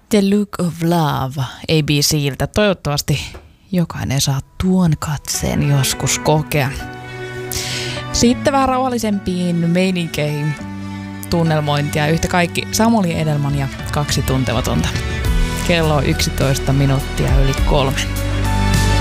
The Look of Love ABC:ltä. Toivottavasti jokainen saa tuon katseen joskus kokea. Sitten vähän rauhallisempiin meininkeihin tunnelmointia. Yhtä kaikki Samuli Edelman ja 2 tuntematonta. Kello on 11 minuuttia yli 3.